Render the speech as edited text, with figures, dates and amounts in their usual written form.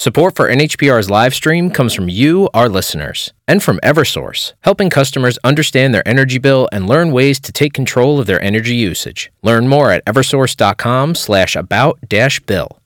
Support for NHPR's live stream comes from you, our listeners, and from Eversource, helping customers understand their energy bill and learn ways to take control of their energy usage. Learn more at eversource.com/about-bill.